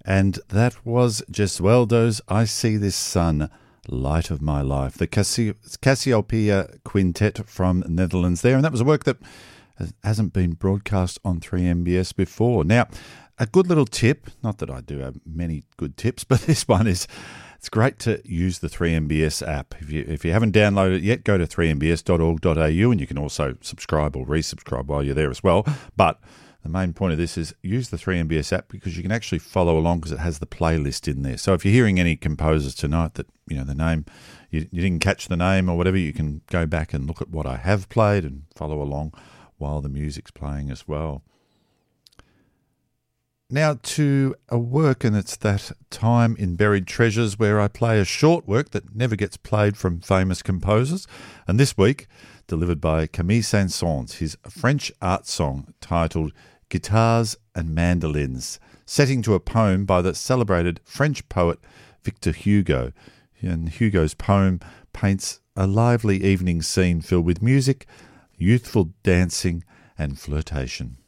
And that was Gesualdo's I See This Sun, Light of My Life, the Cassiopeia Quintet from Netherlands there. And that was a work that hasn't been broadcast on 3MBS before. Now, a good little tip, not that I do have many good tips, but this one is, it's great to use the 3MBS app. If you haven't downloaded it yet, go to 3mbs.org.au, and you can also subscribe or resubscribe while you're there as well. But the main point of this is use the 3MBS app because you can actually follow along because it has the playlist in there. So if you're hearing any composers tonight that, the name, you didn't catch the name or whatever, you can go back and look at what I have played and follow along while the music's playing as well. Now to a work, and it's that time in Buried Treasures where I play a short work that never gets played from famous composers. And this week, delivered by Camille Saint-Saëns, his French art song titled Guitars and Mandolins, setting to a poem by the celebrated French poet Victor Hugo. And Hugo's poem paints a lively evening scene filled with music, youthful dancing and flirtation.